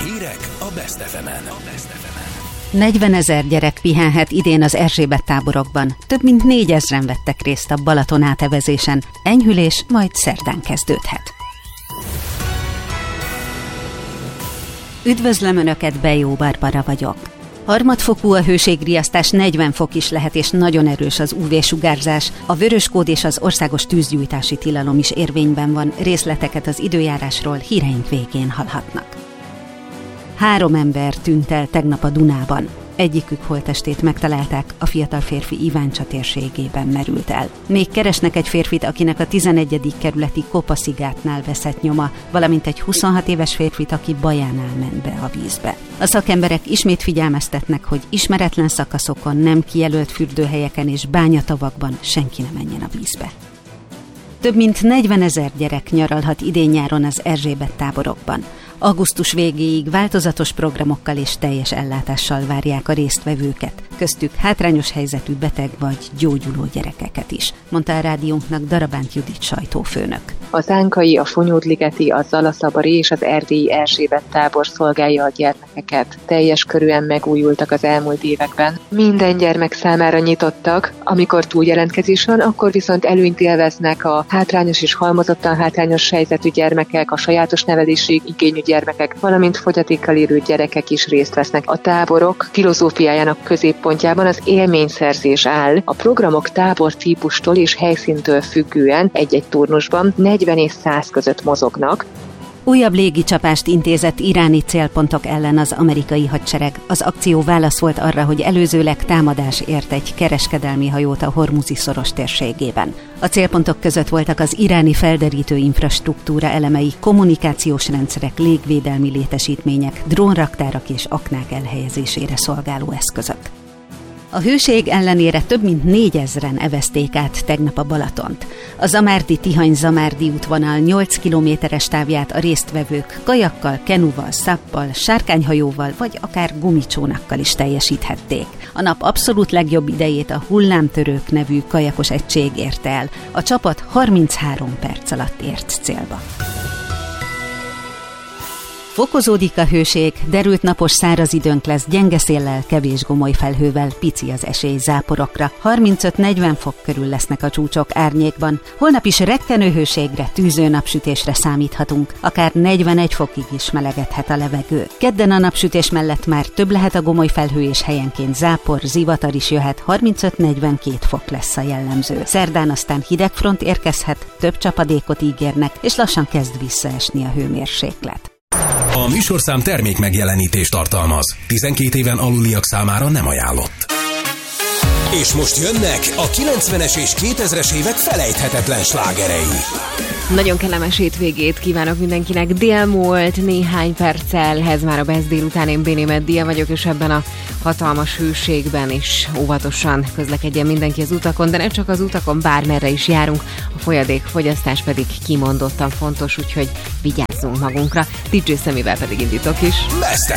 Hírek a Best FM-en. 40 000 gyerek pihenhet idén az Erzsébet táborokban. Több mint 4 000-en vettek részt a Balaton átevezésen. Enyhülés majd szerdán kezdődhet. Üdvözlöm Önöket, Bejó Barbara vagyok. Harmadfokú a hőségriasztás, 40 fok is lehet, és nagyon erős az UV-sugárzás. A vöröskód és az országos tűzgyújtási tilalom is érvényben van. Részleteket az időjárásról híreink végén hallhatnak. 3 ember tűnt el tegnap a Dunában. Egyikük holttestét megtalálták, a fiatal férfi Iváncsa térségében merült el. Még keresnek egy férfit, akinek a 11. kerületi Kopaszigátnál veszett nyoma, valamint egy 26 éves férfit, aki Bajánál ment be a vízbe. A szakemberek ismét figyelmeztetnek, hogy ismeretlen szakaszokon, nem kijelölt fürdőhelyeken és bányatavakban senki ne menjen a vízbe. Több mint 40 000 gyerek nyaralhat idén-nyáron az Erzsébet táborokban. Augusztus végéig változatos programokkal és teljes ellátással várják a résztvevőket, köztük hátrányos helyzetű beteg vagy gyógyuló gyerekeket is, mondta a rádiónknak Darabánt Judit sajtófőnök. Az ánkai, a Fonyódligeti, a Zalaszabari és az erdélyi Erzsébet tábor szolgálja a gyermekeket. Teljes körűen megújultak az elmúlt években. Minden gyermek számára nyitottak, amikor túljelentkezés van, akkor viszont előnyt élveznek a hátrányos és halmozottan hátrányos helyzetű gyermekek, a sajátos nevelési igényű gyermekek, valamint fogyatékkal élő gyerekek is részt vesznek. A táborok filozófiájának középpontjában az élményszerzés áll. A programok tábor típustól és helyszíntől függően egy-egy turnusban 40 és 100 között mozognak. Újabb légicsapást intézett iráni célpontok ellen az amerikai hadsereg. Az akció válasz volt arra, hogy előzőleg támadás ért egy kereskedelmi hajót a Hormuzi szoros térségében. A célpontok között voltak az iráni felderítő infrastruktúra elemei, kommunikációs rendszerek, légvédelmi létesítmények, drónraktárak és aknák elhelyezésére szolgáló eszközök. A hőség ellenére több mint 4 000-en evezték át tegnap a Balatont. A Zamárdi-Tihany-Zamárdi útvonal 8 kilométeres távját a résztvevők kajakkal, kenuval, szappal, sárkányhajóval vagy akár gumicsónakkal is teljesíthették. A nap abszolút legjobb idejét a Hullámtörők nevű kajakos egység érte el. A csapat 33 perc alatt ért célba. Fokozódik a hőség, derült napos száraz időnk lesz, gyenge széllel, kevés gomoly felhővel, pici az esély záporokra. 35-40 fok körül lesznek a csúcsok árnyékban. Holnap is rekkenő hőségre, tűző napsütésre számíthatunk. Akár 41 fokig is melegedhet a levegő. Kedden a napsütés mellett már több lehet a gomoly felhő, és helyenként zápor, zivatar is jöhet, 35-42 fok lesz a jellemző. Szerdán aztán hidegfront érkezhet, több csapadékot ígérnek, és lassan kezd visszaesni a hőmérséklet. A műsorszám termék megjelenítést tartalmaz. 12 éven aluliak számára nem ajánlott. És most jönnek a 90-es és 2000-es évek felejthetetlen slágerei. Nagyon kellemes hétvégét kívánok mindenkinek. Dél múlt néhány perccel, ez már a Best délután, én Béné Meddia vagyok, és ebben a hatalmas hőségben is óvatosan közlekedjen mindenki az utakon, de ne csak az utakon, bármerre is járunk, a folyadékfogyasztás pedig kimondottan fontos, úgyhogy vigyázzunk magunkra. DJ Szemivel pedig indítok is. Best